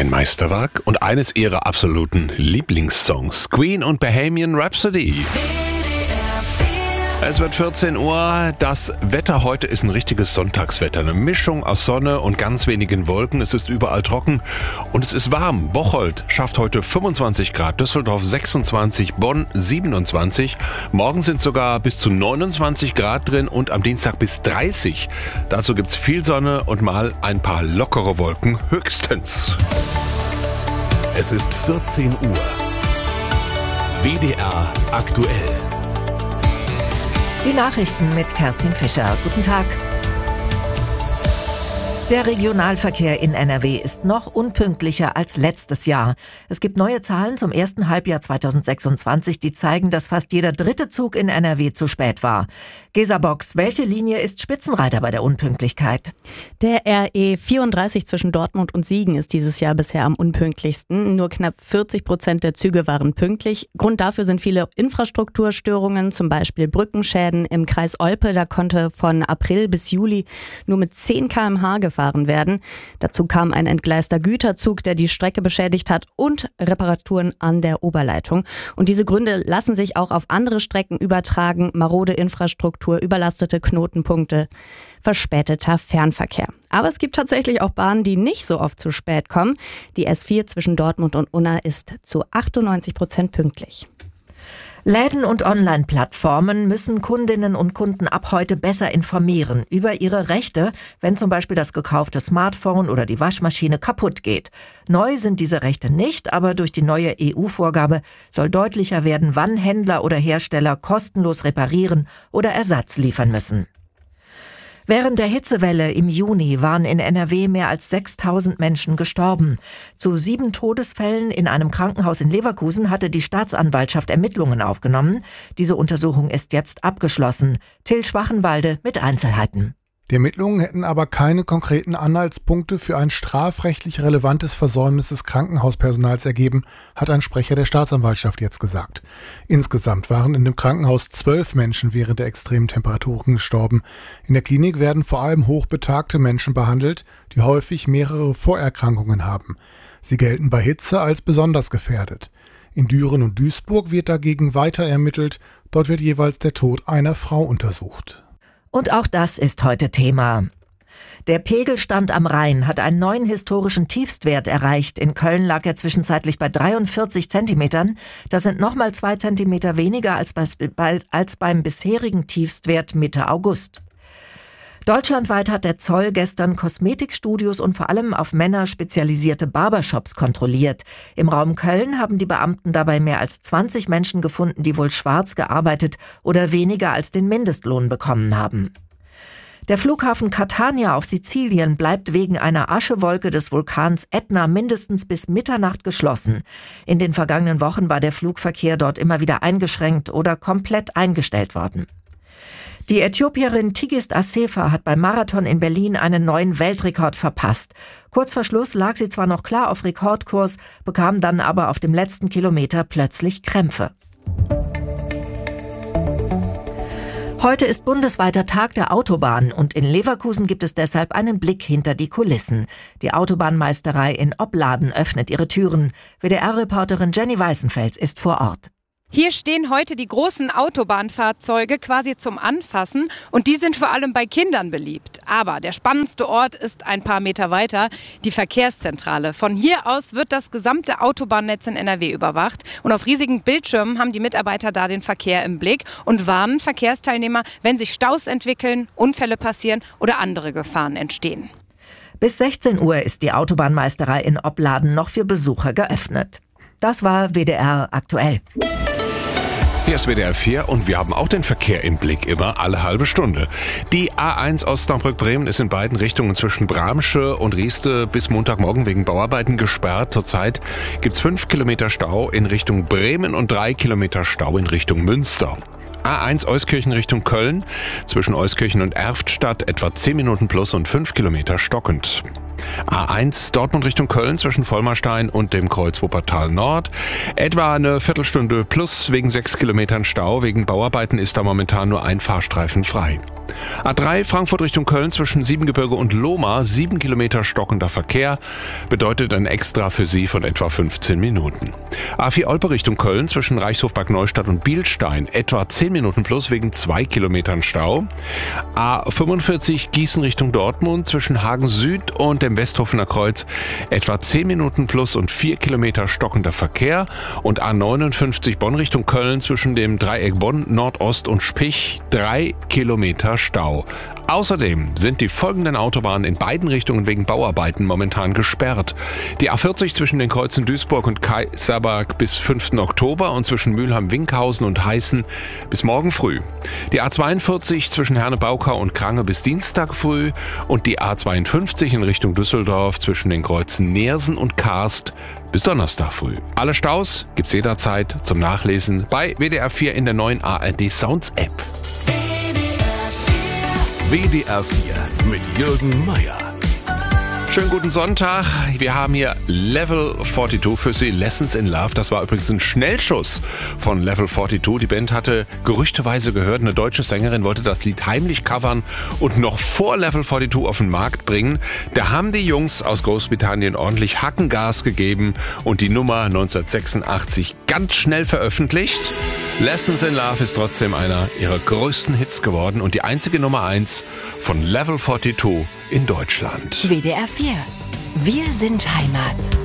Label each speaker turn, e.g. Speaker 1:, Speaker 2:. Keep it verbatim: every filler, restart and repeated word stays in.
Speaker 1: Ein Meisterwerk und eines ihrer absoluten Lieblingssongs, Queen und Bohemian Rhapsody. Es wird vierzehn Uhr. Das Wetter heute ist ein richtiges Sonntagswetter. Eine Mischung aus Sonne und ganz wenigen Wolken. Es ist überall trocken und es ist warm. Bocholt schafft heute fünfundzwanzig Grad, Düsseldorf sechsundzwanzig, Bonn siebenundzwanzig. Morgen sind sogar bis zu neunundzwanzig Grad drin und am Dienstag bis dreißig. Dazu gibt's viel Sonne und mal ein paar lockere Wolken höchstens.
Speaker 2: Es ist vierzehn Uhr. W D R aktuell.
Speaker 3: Die Nachrichten mit Kerstin Fischer. Guten Tag. Der Regionalverkehr in N R W ist noch unpünktlicher als letztes Jahr. Es gibt neue Zahlen zum ersten Halbjahr zweitausendsechsundzwanzig, die zeigen, dass fast jeder dritte Zug in N R W zu spät war. Gesa Box, welche Linie ist Spitzenreiter bei der Unpünktlichkeit?
Speaker 4: Der R E vierunddreißig zwischen Dortmund und Siegen ist dieses Jahr bisher am unpünktlichsten. Nur knapp vierzig Prozent der Züge waren pünktlich. Grund dafür sind viele Infrastrukturstörungen, zum Beispiel Brückenschäden im Kreis Olpe. Da konnte von April bis Juli nur mit zehn Kilometer pro Stunde gefahren werden. Dazu kam ein entgleister Güterzug, der die Strecke beschädigt hat, und Reparaturen an der Oberleitung. Und diese Gründe lassen sich auch auf andere Strecken übertragen. Marode Infrastruktur, überlastete Knotenpunkte, verspäteter Fernverkehr. Aber es gibt tatsächlich auch Bahnen, die nicht so oft zu spät kommen. Die S vier zwischen Dortmund und Unna ist zu achtundneunzig Prozent pünktlich.
Speaker 3: Läden und Online-Plattformen müssen Kundinnen und Kunden ab heute besser informieren über ihre Rechte, wenn zum Beispiel das gekaufte Smartphone oder die Waschmaschine kaputt geht. Neu sind diese Rechte nicht, aber durch die neue E U-Vorgabe soll deutlicher werden, wann Händler oder Hersteller kostenlos reparieren oder Ersatz liefern müssen. Während der Hitzewelle im Juni waren in N R W mehr als sechstausend Menschen gestorben. Zu sieben Todesfällen in einem Krankenhaus in Leverkusen hatte die Staatsanwaltschaft Ermittlungen aufgenommen. Diese Untersuchung ist jetzt abgeschlossen. Till Schwachenwalde mit Einzelheiten.
Speaker 5: Die Ermittlungen hätten aber keine konkreten Anhaltspunkte für ein strafrechtlich relevantes Versäumnis des Krankenhauspersonals ergeben, hat ein Sprecher der Staatsanwaltschaft jetzt gesagt. Insgesamt waren in dem Krankenhaus zwölf Menschen während der extremen Temperaturen gestorben. In der Klinik werden vor allem hochbetagte Menschen behandelt, die häufig mehrere Vorerkrankungen haben. Sie gelten bei Hitze als besonders gefährdet. In Düren und Duisburg wird dagegen weiter ermittelt. Dort wird jeweils der Tod einer Frau untersucht.
Speaker 3: Und auch das ist heute Thema. Der Pegelstand am Rhein hat einen neuen historischen Tiefstwert erreicht. In Köln lag er zwischenzeitlich bei dreiundvierzig Zentimetern. Das sind nochmal zwei Zentimeter weniger als, bei, als beim bisherigen Tiefstwert Mitte August. Deutschlandweit hat der Zoll gestern Kosmetikstudios und vor allem auf Männer spezialisierte Barbershops kontrolliert. Im Raum Köln haben die Beamten dabei mehr als zwanzig Menschen gefunden, die wohl schwarz gearbeitet oder weniger als den Mindestlohn bekommen haben. Der Flughafen Catania auf Sizilien bleibt wegen einer Aschewolke des Vulkans Ätna mindestens bis Mitternacht geschlossen. In den vergangenen Wochen war der Flugverkehr dort immer wieder eingeschränkt oder komplett eingestellt worden. Die Äthiopierin Tigist Assefa hat beim Marathon in Berlin einen neuen Weltrekord verpasst. Kurz vor Schluss lag sie zwar noch klar auf Rekordkurs, bekam dann aber auf dem letzten Kilometer plötzlich Krämpfe. Heute ist bundesweiter Tag der Autobahn und in Leverkusen gibt es deshalb einen Blick hinter die Kulissen. Die Autobahnmeisterei in Opladen öffnet ihre Türen. W D R-Reporterin Jenny Weißenfels ist vor Ort.
Speaker 6: Hier stehen heute die großen Autobahnfahrzeuge quasi zum Anfassen und die sind vor allem bei Kindern beliebt. Aber der spannendste Ort ist ein paar Meter weiter, die Verkehrszentrale. Von hier aus wird das gesamte Autobahnnetz in N R W überwacht und auf riesigen Bildschirmen haben die Mitarbeiter da den Verkehr im Blick und warnen Verkehrsteilnehmer, wenn sich Staus entwickeln, Unfälle passieren oder andere Gefahren entstehen.
Speaker 3: Bis sechzehn Uhr ist die Autobahnmeisterei in Opladen noch für Besucher geöffnet. Das war W D R aktuell.
Speaker 1: Hier ist W D R vier und wir haben auch den Verkehr im Blick, immer alle halbe Stunde. Die A eins Osnabrück-Bremen ist in beiden Richtungen zwischen Bramsche und Rieste bis Montagmorgen wegen Bauarbeiten gesperrt. Zurzeit gibt es fünf Kilometer Stau in Richtung Bremen und drei Kilometer Stau in Richtung Münster. A eins Euskirchen Richtung Köln, zwischen Euskirchen und Erftstadt etwa zehn Minuten plus und fünf Kilometer stockend. A eins Dortmund Richtung Köln zwischen Vollmerstein und dem Kreuz Wuppertal Nord. Etwa eine Viertelstunde plus wegen sechs Kilometern Stau. Wegen Bauarbeiten ist da momentan nur ein Fahrstreifen frei. A drei Frankfurt Richtung Köln zwischen Siebengebirge und Lohmar, sieben Kilometer stockender Verkehr, bedeutet ein Extra für Sie von etwa fünfzehn Minuten. A vier Olpe Richtung Köln zwischen Reichshof Bad Neustadt und Bielstein, etwa zehn Minuten plus wegen zwei Kilometern Stau. A fünfundvierzig Gießen Richtung Dortmund zwischen Hagen Süd und dem Westhofener Kreuz, etwa zehn Minuten plus und vier Kilometer stockender Verkehr. Und A neunundfünfzig Bonn Richtung Köln zwischen dem Dreieck Bonn, Nordost und Spich, drei Kilometer Stau. Außerdem sind die folgenden Autobahnen in beiden Richtungen wegen Bauarbeiten momentan gesperrt. Die A vierzig zwischen den Kreuzen Duisburg und Kaiserberg bis fünften Oktober und zwischen Mülheim-Winkhausen und Heißen bis morgen früh. Die A zweiundvierzig zwischen Herne-Baukau und Krange bis Dienstag früh und die A zweiundfünfzig in Richtung Düsseldorf zwischen den Kreuzen Neersen und Karst bis Donnerstag früh. Alle Staus gibt's jederzeit zum Nachlesen bei W D R vier in der neuen A R D Sounds App.
Speaker 2: W D R vier mit Jürgen Meier.
Speaker 1: Schönen guten Sonntag. Wir haben hier Level zweiundvierzig für Sie, Lessons in Love. Das war übrigens ein Schnellschuss von Level zweiundvierzig. Die Band hatte gerüchteweise gehört, eine deutsche Sängerin wollte das Lied heimlich covern und noch vor Level zweiundvierzig auf den Markt bringen. Da haben die Jungs aus Großbritannien ordentlich Hackengas gegeben und die Nummer neunzehnhundertsechsundachtzig ganz schnell veröffentlicht. Lessons in Love ist trotzdem einer ihrer größten Hits geworden und die einzige Nummer eins von Level zweiundvierzig in Deutschland.
Speaker 7: W D R vier. Wir sind Heimat.